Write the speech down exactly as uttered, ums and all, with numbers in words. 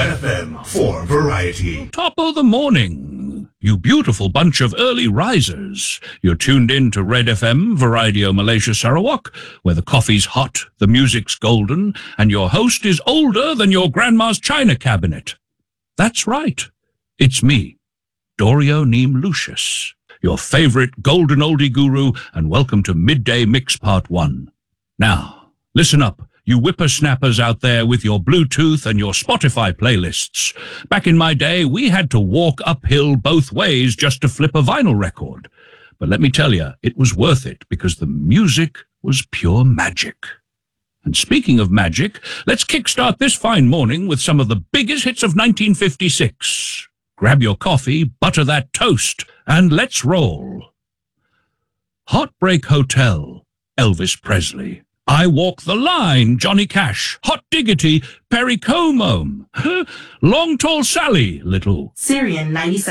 Red F M for Variety. Top of the morning, you beautiful bunch of early risers. You're tuned in to Red F M, Variety Malaysia Sarawak, where the coffee's hot, the music's golden, and your host is older than your grandma's china cabinet. That's right. It's me, Dorio Neem Lucius, your favorite golden oldie guru, and welcome to Midday Mix Part one. Now, listen up, you whippersnappers out there with your Bluetooth and your Spotify playlists. Back in my day, we had to walk uphill both ways just to flip a vinyl record. But let me tell you, it was worth it because the music was pure magic. And speaking of magic, let's kickstart this fine morning with some of the biggest hits of nineteen fifty-six. Grab your coffee, butter that toast, and let's roll. Heartbreak Hotel, Elvis Presley. I Walk the Line, Johnny Cash. Hot Diggity, Perry Como. Long Tall Sally, Little. Syrian ninety-seven.